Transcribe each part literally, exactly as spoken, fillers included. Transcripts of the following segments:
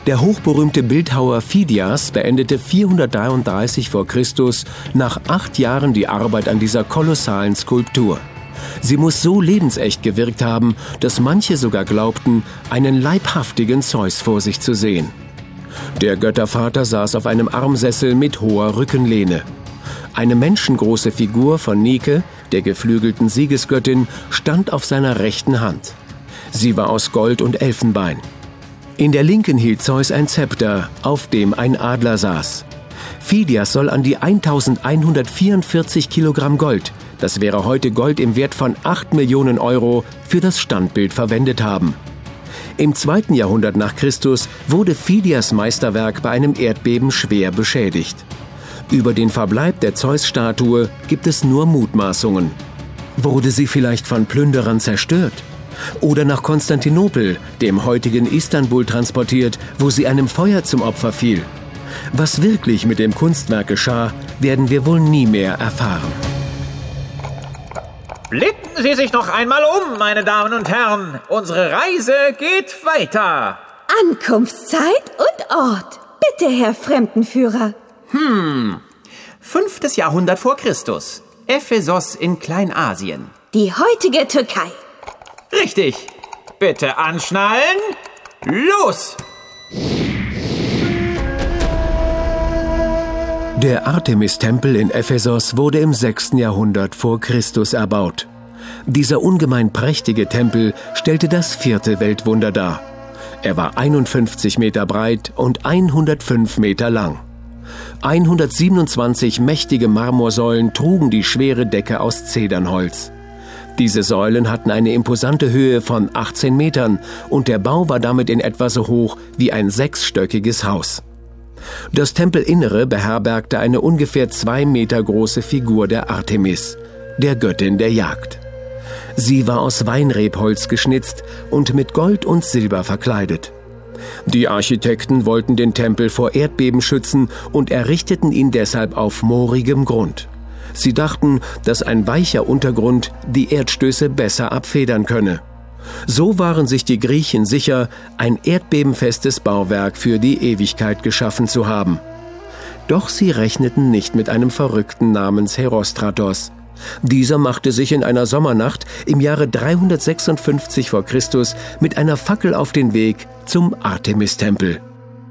Der hochberühmte Bildhauer Phidias beendete vierhundertdreiunddreißig vor Christus nach acht Jahren die Arbeit an dieser kolossalen Skulptur. Sie muss so lebensecht gewirkt haben, dass manche sogar glaubten, einen leibhaftigen Zeus vor sich zu sehen. Der Göttervater saß auf einem Armsessel mit hoher Rückenlehne. Eine menschengroße Figur von Nike, der geflügelten Siegesgöttin, stand auf seiner rechten Hand. Sie war aus Gold und Elfenbein. In der linken hielt Zeus ein Zepter, auf dem ein Adler saß. Phidias soll an die eintausendeinhundertvierundvierzig Kilogramm Gold, das wäre heute Gold im Wert von acht Millionen Euro, für das Standbild verwendet haben. Im zweiten Jahrhundert nach Christus wurde Phidias Meisterwerk bei einem Erdbeben schwer beschädigt. Über den Verbleib der Zeus-Statue gibt es nur Mutmaßungen. Wurde sie vielleicht von Plünderern zerstört? Oder nach Konstantinopel, dem heutigen Istanbul, transportiert, wo sie einem Feuer zum Opfer fiel? Was wirklich mit dem Kunstwerk geschah, werden wir wohl nie mehr erfahren. Blicken Sie sich noch einmal um, meine Damen und Herren. Unsere Reise geht weiter. Ankunftszeit und Ort. Bitte, Herr Fremdenführer. Hm, fünftes Jahrhundert vor Christus. Ephesos in Kleinasien. Die heutige Türkei. Richtig. Bitte anschnallen. Los! Der Artemis-Tempel in Ephesos wurde im sechsten Jahrhundert vor Christus erbaut. Dieser ungemein prächtige Tempel stellte das vierte Weltwunder dar. Er war einundfünfzig Meter breit und hundertfünf Meter lang. hundertsiebenundzwanzig mächtige Marmorsäulen trugen die schwere Decke aus Zedernholz. Diese Säulen hatten eine imposante Höhe von achtzehn Metern und der Bau war damit in etwa so hoch wie ein sechsstöckiges Haus. Das Tempelinnere beherbergte eine ungefähr zwei Meter große Figur der Artemis, der Göttin der Jagd. Sie war aus Weinrebholz geschnitzt und mit Gold und Silber verkleidet. Die Architekten wollten den Tempel vor Erdbeben schützen und errichteten ihn deshalb auf moorigem Grund. Sie dachten, dass ein weicher Untergrund die Erdstöße besser abfedern könne. So waren sich die Griechen sicher, ein erdbebenfestes Bauwerk für die Ewigkeit geschaffen zu haben. Doch sie rechneten nicht mit einem Verrückten namens Herostratos. Dieser machte sich in einer Sommernacht im Jahre dreihundertsechsundfünfzig vor Christus mit einer Fackel auf den Weg zum Artemis-Tempel.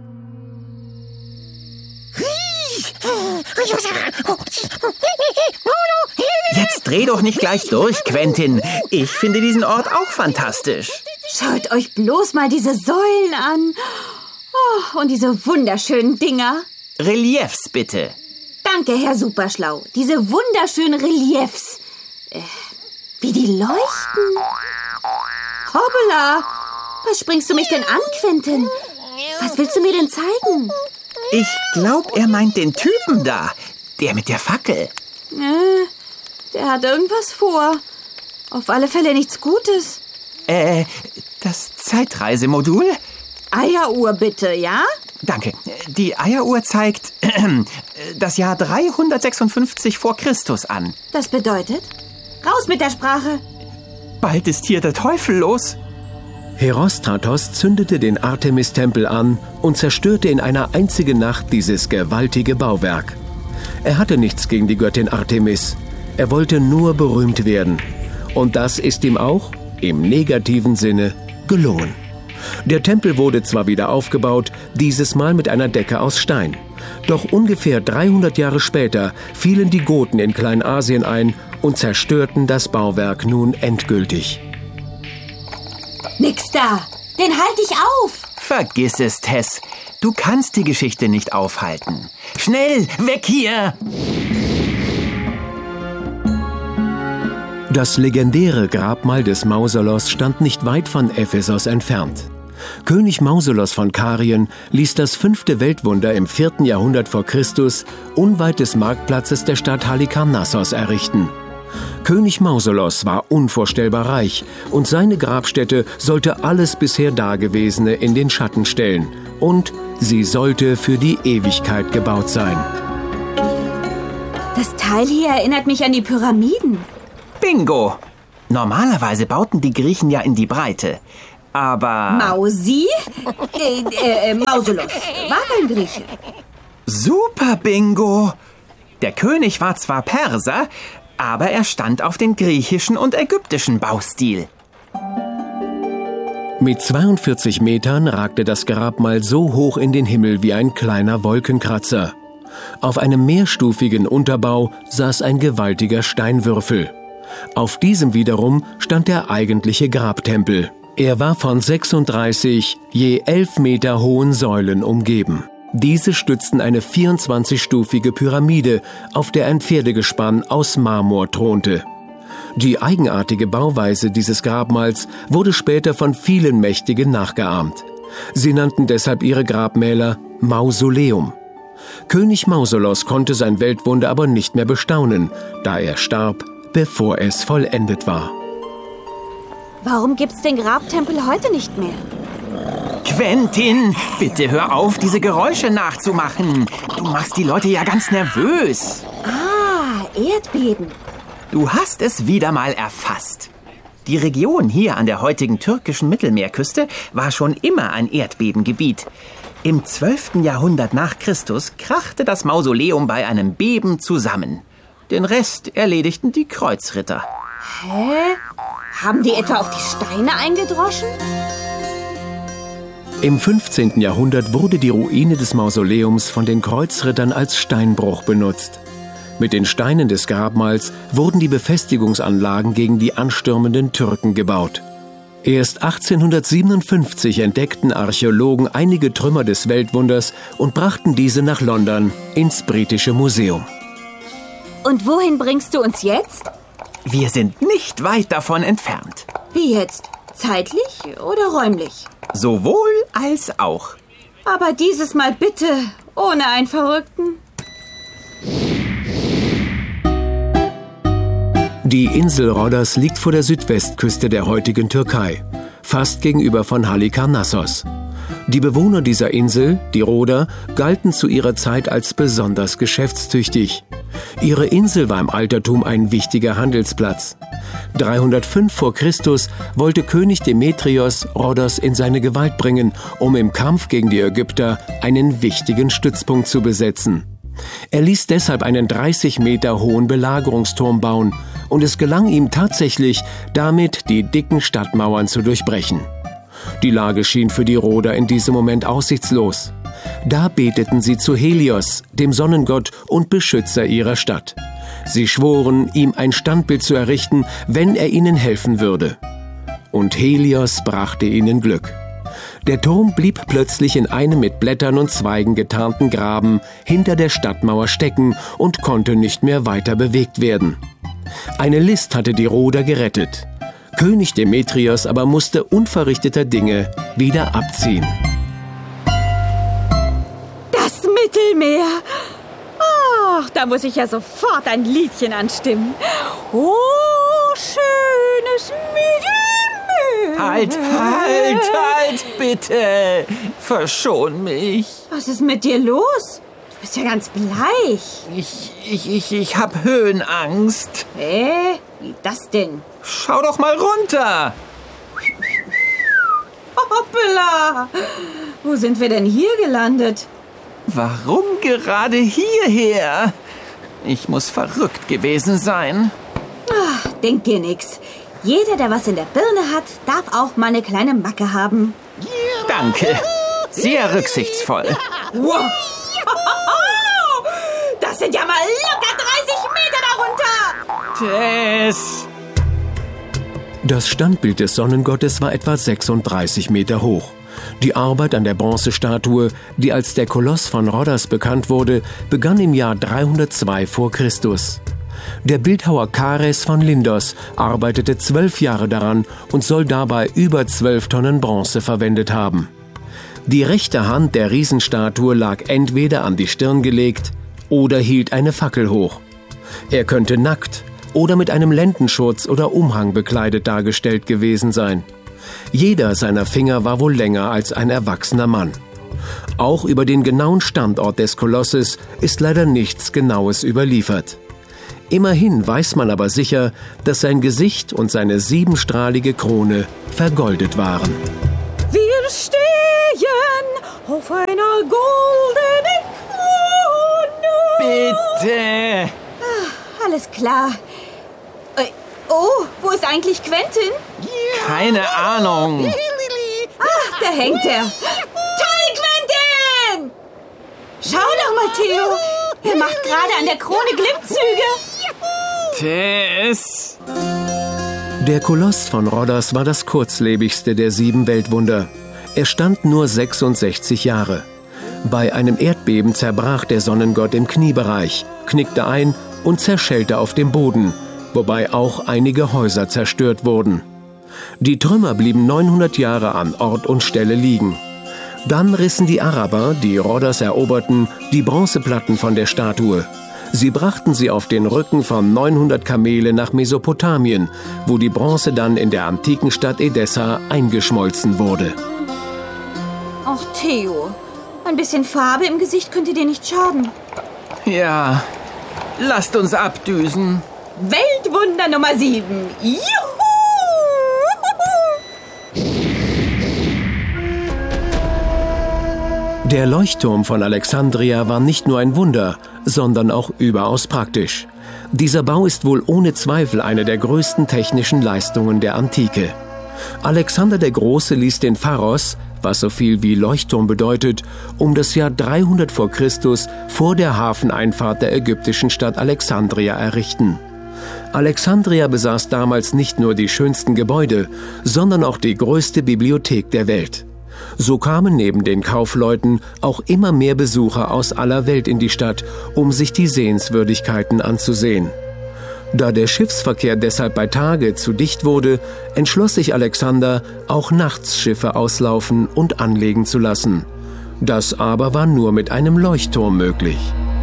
Jetzt dreh doch nicht gleich durch, Quentin. Ich finde diesen Ort auch fantastisch. Schaut euch bloß mal diese Säulen an. Oh, und diese wunderschönen Dinger. Reliefs, bitte. Danke, Herr Superschlau. Diese wunderschönen Reliefs. Äh, wie die leuchten. Hoppala. Was springst du mich denn an, Quentin? Was willst du mir denn zeigen? Ich glaube, er meint den Typen da. Der mit der Fackel. Äh, der hat irgendwas vor. Auf alle Fälle nichts Gutes. Äh, das Zeitreisemodul? Eieruhr bitte, ja? Danke. Die Eieruhr zeigt äh, das Jahr dreihundertsechsundfünfzig vor Christus an. Das bedeutet? Raus mit der Sprache. Bald ist hier der Teufel los. Herostratos zündete den Artemis-Tempel an und zerstörte in einer einzigen Nacht dieses gewaltige Bauwerk. Er hatte nichts gegen die Göttin Artemis. Er wollte nur berühmt werden. Und das ist ihm auch, im negativen Sinne, gelungen. Der Tempel wurde zwar wieder aufgebaut, dieses Mal mit einer Decke aus Stein. Doch ungefähr dreihundert Jahre später fielen die Goten in Kleinasien ein und zerstörten das Bauwerk nun endgültig. Nix da! Den halte ich auf! Vergiss es, Tess. Du kannst die Geschichte nicht aufhalten. Schnell, weg hier! Das legendäre Grabmal des Mausolos stand nicht weit von Ephesos entfernt. König Mausolos von Karien ließ das fünfte Weltwunder im vierten Jahrhundert vor Christus unweit des Marktplatzes der Stadt Halikarnassos errichten. König Mausolos war unvorstellbar reich und seine Grabstätte sollte alles bisher Dagewesene in den Schatten stellen und sie sollte für die Ewigkeit gebaut sein. Das Teil hier erinnert mich an die Pyramiden. Bingo! Normalerweise bauten die Griechen ja in die Breite. aber... Mausi? Äh, äh, Mausolos. War kein Grieche. Super, Bingo! Der König war zwar Perser, aber er stand auf den griechischen und ägyptischen Baustil. Mit zweiundvierzig Metern ragte das Grabmal so hoch in den Himmel wie ein kleiner Wolkenkratzer. Auf einem mehrstufigen Unterbau saß ein gewaltiger Steinwürfel. Auf diesem wiederum stand der eigentliche Grabtempel. Er war von sechsunddreißig je elf Meter hohen Säulen umgeben. Diese stützten eine vierundzwanzigstufige Pyramide, auf der ein Pferdegespann aus Marmor thronte. Die eigenartige Bauweise dieses Grabmals wurde später von vielen Mächtigen nachgeahmt. Sie nannten deshalb ihre Grabmäler Mausoleum. König Mausolos konnte sein Weltwunder aber nicht mehr bestaunen, da er starb, bevor es vollendet war. Warum gibt's den Grabtempel heute nicht mehr? Quentin, bitte hör auf, diese Geräusche nachzumachen. Du machst die Leute ja ganz nervös. Ah, Erdbeben. Du hast es wieder mal erfasst. Die Region hier an der heutigen türkischen Mittelmeerküste war schon immer ein Erdbebengebiet. Im zwölften Jahrhundert nach Christus krachte das Mausoleum bei einem Beben zusammen. Den Rest erledigten die Kreuzritter. Hä? Haben die etwa auf die Steine eingedroschen? Im fünfzehnten Jahrhundert wurde die Ruine des Mausoleums von den Kreuzrittern als Steinbruch benutzt. Mit den Steinen des Grabmals wurden die Befestigungsanlagen gegen die anstürmenden Türken gebaut. Erst achtzehnhundertsiebenundfünfzig entdeckten Archäologen einige Trümmer des Weltwunders und brachten diese nach London ins Britische Museum. Und wohin bringst du uns jetzt? Wir sind nicht weit davon entfernt. Wie jetzt? Zeitlich oder räumlich? Sowohl als auch. Aber dieses Mal bitte ohne einen Verrückten. Die Insel Rhodos liegt vor der Südwestküste der heutigen Türkei, fast gegenüber von Halikarnassos. Die Bewohner dieser Insel, die Rhoder, galten zu ihrer Zeit als besonders geschäftstüchtig. Ihre Insel war im Altertum ein wichtiger Handelsplatz. dreihundertfünf vor Christus wollte König Demetrios Rhodos in seine Gewalt bringen, um im Kampf gegen die Ägypter einen wichtigen Stützpunkt zu besetzen. Er ließ deshalb einen dreißig Meter hohen Belagerungsturm bauen und es gelang ihm tatsächlich, damit die dicken Stadtmauern zu durchbrechen. Die Lage schien für die Rhoder in diesem Moment aussichtslos. Da beteten sie zu Helios, dem Sonnengott und Beschützer ihrer Stadt. Sie schworen, ihm ein Standbild zu errichten, wenn er ihnen helfen würde. Und Helios brachte ihnen Glück. Der Turm blieb plötzlich in einem mit Blättern und Zweigen getarnten Graben hinter der Stadtmauer stecken und konnte nicht mehr weiter bewegt werden. Eine List hatte die Rhoder gerettet. König Demetrios aber musste unverrichteter Dinge wieder abziehen. Das Mittelmeer! Ach, da muss ich ja sofort ein Liedchen anstimmen. Oh, schönes Mittelmeer! Halt, halt, halt, bitte! Verschon mich! Was ist mit dir los? Du bist ja ganz bleich. Ich, ich, ich, ich hab Höhenangst. Hä? Wie das denn? Schau doch mal runter! Hoppla! Wo sind wir denn hier gelandet? Warum gerade hierher? Ich muss verrückt gewesen sein. Ach, denk dir nix. Jeder, der was in der Birne hat, darf auch mal eine kleine Macke haben. Danke. Sehr rücksichtsvoll. Wow. Das sind ja mal locker dreißig Meter darunter. Tess! Das Standbild des Sonnengottes war etwa sechsunddreißig Meter hoch. Die Arbeit an der Bronzestatue, die als der Koloss von Rhodos bekannt wurde, begann im Jahr dreihundertzwei vor Christus. Der Bildhauer Chares von Lindos arbeitete zwölf Jahre daran und soll dabei über zwölf Tonnen Bronze verwendet haben. Die rechte Hand der Riesenstatue lag entweder an die Stirn gelegt oder hielt eine Fackel hoch. Er könnte nackt oder mit einem Lendenschurz oder Umhang bekleidet dargestellt gewesen sein. Jeder seiner Finger war wohl länger als ein erwachsener Mann. Auch über den genauen Standort des Kolosses ist leider nichts Genaues überliefert. Immerhin weiß man aber sicher, dass sein Gesicht und seine siebenstrahlige Krone vergoldet waren. stehen auf einer goldenen Krone. Bitte! Ah, alles klar. Äh, oh, wo ist eigentlich Quentin? Keine Ahnung. Ah, da hängt er. Toll, Quentin! Schau doch mal, Theo. Er macht gerade an der Krone Glimmzüge. Tess! Der Koloss von Rhodos war das kurzlebigste der sieben Weltwunder. Er stand nur sechsundsechzig Jahre. Bei einem Erdbeben zerbrach der Sonnengott im Kniebereich, knickte ein und zerschellte auf dem Boden, wobei auch einige Häuser zerstört wurden. Die Trümmer blieben neunhundert Jahre an Ort und Stelle liegen. Dann rissen die Araber, die Rhodos eroberten, die Bronzeplatten von der Statue. Sie brachten sie auf den Rücken von neunhundert Kamele nach Mesopotamien, wo die Bronze dann in der antiken Stadt Edessa eingeschmolzen wurde. Ach, Theo, ein bisschen Farbe im Gesicht könnte dir nicht schaden. Ja, lasst uns abdüsen. Weltwunder Nummer sieben. Juhu! Der Leuchtturm von Alexandria war nicht nur ein Wunder, sondern auch überaus praktisch. Dieser Bau ist wohl ohne Zweifel eine der größten technischen Leistungen der Antike. Alexander der Große ließ den Pharos, was so viel wie Leuchtturm bedeutet, um das Jahr dreihundert vor Christus vor der Hafeneinfahrt der ägyptischen Stadt Alexandria errichten. Alexandria besaß damals nicht nur die schönsten Gebäude, sondern auch die größte Bibliothek der Welt. So kamen neben den Kaufleuten auch immer mehr Besucher aus aller Welt in die Stadt, um sich die Sehenswürdigkeiten anzusehen. Da der Schiffsverkehr deshalb bei Tage zu dicht wurde, entschloss sich Alexander, auch nachts Schiffe auslaufen und anlegen zu lassen. Das aber war nur mit einem Leuchtturm möglich.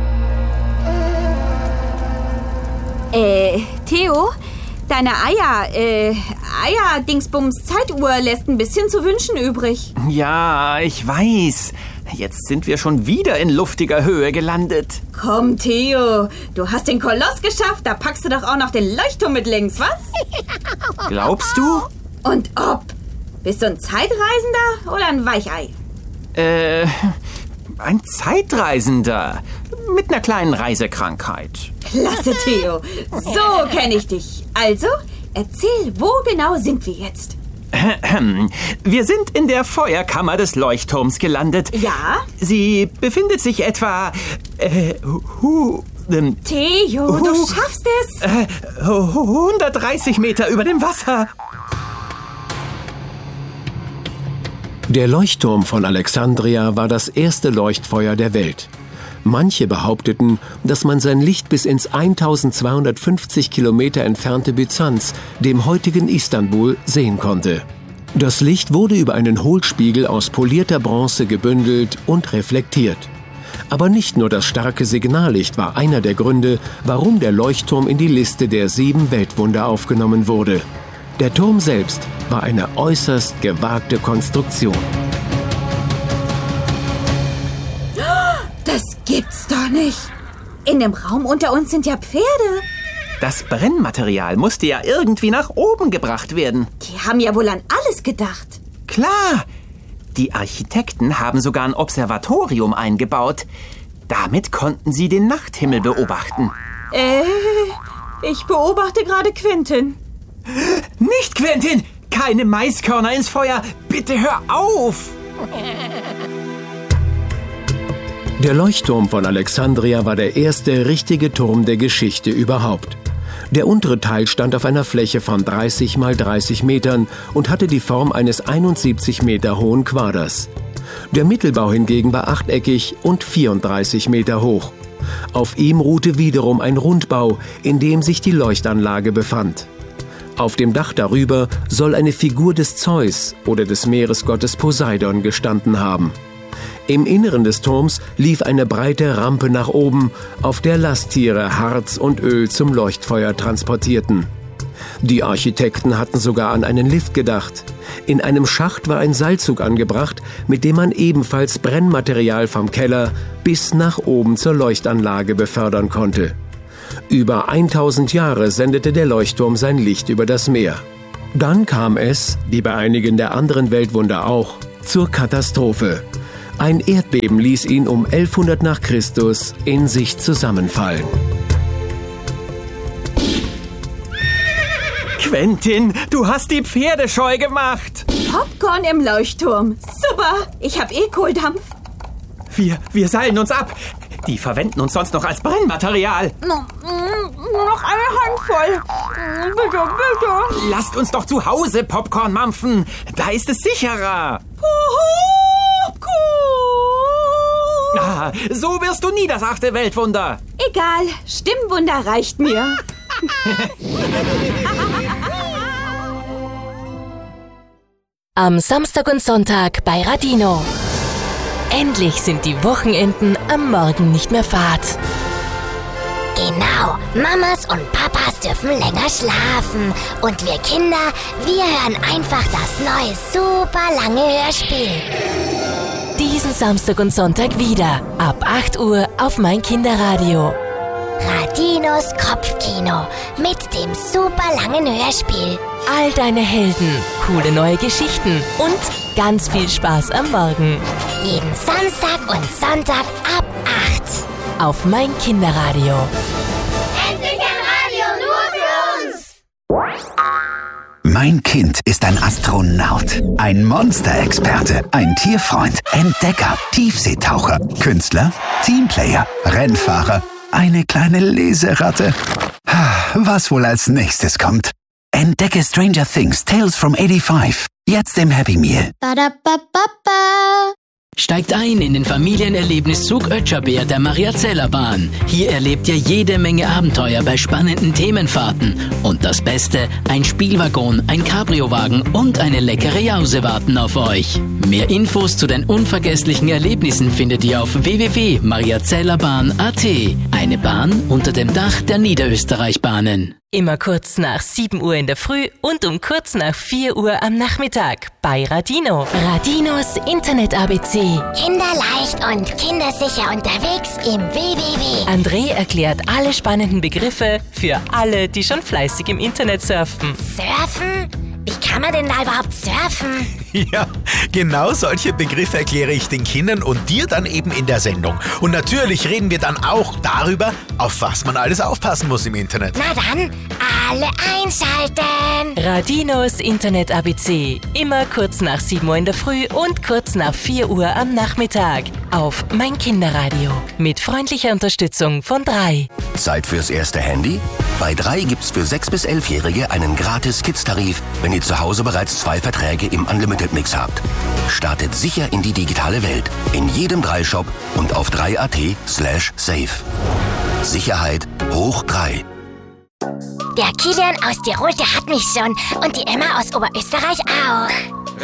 Äh, Theo, deine Eier, äh, Eier-Dingsbums-Zeituhr lässt ein bisschen zu wünschen übrig. Ja, ich weiß. Jetzt sind wir schon wieder in luftiger Höhe gelandet. Komm, Theo, du hast den Koloss geschafft, da packst du doch auch noch den Leuchtturm mit links, was? Glaubst du? Und ob? Bist du ein Zeitreisender oder ein Weichei? Äh, ein Zeitreisender mit einer kleinen Reisekrankheit. Klasse, Theo. So kenne ich dich. Also, erzähl, wo genau sind wir jetzt? Wir sind in der Feuerkammer des Leuchtturms gelandet. Ja? Sie befindet sich etwa... Äh, hu, ähm, Theo, hu, du schaffst es. Äh, hundertdreißig Meter über dem Wasser. Der Leuchtturm von Alexandria war das erste Leuchtfeuer der Welt. Manche behaupteten, dass man sein Licht bis ins eintausendzweihundertfünfzig Kilometer entfernte Byzanz, dem heutigen Istanbul, sehen konnte. Das Licht wurde über einen Hohlspiegel aus polierter Bronze gebündelt und reflektiert. Aber nicht nur das starke Signallicht war einer der Gründe, warum der Leuchtturm in die Liste der sieben Weltwunder aufgenommen wurde. Der Turm selbst war eine äußerst gewagte Konstruktion. Das gibt's doch nicht. In dem Raum unter uns sind ja Pferde. Das Brennmaterial musste ja irgendwie nach oben gebracht werden. Die haben ja wohl an alles gedacht. Klar, die Architekten haben sogar ein Observatorium eingebaut. Damit konnten sie den Nachthimmel beobachten. Äh, ich beobachte gerade Quentin. Nicht Quentin! Keine Maiskörner ins Feuer! Bitte hör auf! Der Leuchtturm von Alexandria war der erste richtige Turm der Geschichte überhaupt. Der untere Teil stand auf einer Fläche von dreißig mal dreißig Metern und hatte die Form eines einundsiebzig Meter hohen Quaders. Der Mittelbau hingegen war achteckig und vierunddreißig Meter hoch. Auf ihm ruhte wiederum ein Rundbau, in dem sich die Leuchtanlage befand. Auf dem Dach darüber soll eine Figur des Zeus oder des Meeresgottes Poseidon gestanden haben. Im Inneren des Turms lief eine breite Rampe nach oben, auf der Lasttiere Harz und Öl zum Leuchtfeuer transportierten. Die Architekten hatten sogar an einen Lift gedacht. In einem Schacht war ein Seilzug angebracht, mit dem man ebenfalls Brennmaterial vom Keller bis nach oben zur Leuchtanlage befördern konnte. Über tausend Jahre sendete der Leuchtturm sein Licht über das Meer. Dann kam es, wie bei einigen der anderen Weltwunder auch, zur Katastrophe. Ein Erdbeben ließ ihn um elfhundert nach Christus in sich zusammenfallen. Quentin, du hast die Pferde scheu gemacht. Popcorn im Leuchtturm. Super, ich hab eh Kohldampf. Wir, wir seilen uns ab. Die verwenden uns sonst noch als Brennmaterial. Noch eine Handvoll. Bitte, bitte. Lasst uns doch zu Hause Popcorn mampfen. Da ist es sicherer. Popcorn. Ah, so wirst du nie das achte Weltwunder. Egal, Stimmwunder reicht mir. Am Samstag und Sonntag bei Radino. Endlich sind die Wochenenden am Morgen nicht mehr fad. Genau, Mamas und Papas dürfen länger schlafen. Und wir Kinder, wir hören einfach das neue super lange Hörspiel. Diesen Samstag und Sonntag wieder, ab acht Uhr auf mein Kinderradio. Radinos Kopfkino mit dem super langen Hörspiel. All deine Helden, coole neue Geschichten und ganz viel Spaß am Morgen. Jeden Samstag und Sonntag ab acht. Auf mein Kinderradio. Endlich ein Radio nur für uns. Mein Kind ist ein Astronaut, ein Monsterexperte, ein Tierfreund, Entdecker, Tiefseetaucher, Künstler, Teamplayer, Rennfahrer, eine kleine Leseratte. Was wohl als nächstes kommt? Entdecke Stranger Things Tales from eighty-five. Jetzt im Happy Meal. Ba-da-ba-ba-ba. Steigt ein in den Familienerlebniszug Ötscherbeer der Mariazellerbahn. Hier erlebt ihr jede Menge Abenteuer bei spannenden Themenfahrten. Und das Beste, ein Spielwaggon, ein Cabriowagen und eine leckere Jause warten auf euch. Mehr Infos zu den unvergesslichen Erlebnissen findet ihr auf w w w punkt mariazellerbahn punkt a t. Eine Bahn unter dem Dach der Niederösterreichbahnen. Immer kurz nach sieben Uhr in der Früh und um kurz nach vier Uhr am Nachmittag bei Radino. Radinos Internet-A B C. Kinderleicht und kindersicher unterwegs im w w w. André erklärt alle spannenden Begriffe für alle, die schon fleißig im Internet surfen. Surfen? Wie kann man denn da überhaupt surfen? Ja, genau solche Begriffe erkläre ich den Kindern und dir dann eben in der Sendung. Und natürlich reden wir dann auch darüber, auf was man alles aufpassen muss im Internet. Na dann, alle einschalten! Radinos Internet-A B C. Immer kurz nach sieben Uhr in der Früh und kurz nach vier Uhr am Nachmittag. Auf mein Kinderradio. Mit freundlicher Unterstützung von drei. Zeit fürs erste Handy? Bei drei gibt's für sechs- bis elfjährige einen gratis Kids-Tarif, wenn ihr zu Hause bereits zwei Verträge im Unlimited-Mix habt. Startet sicher in die digitale Welt. In jedem drei Shop und auf drei punkt a t slash safe. Sicherheit hoch drei. Der Kilian aus Tirol, der hat mich schon. Und die Emma aus Oberösterreich auch.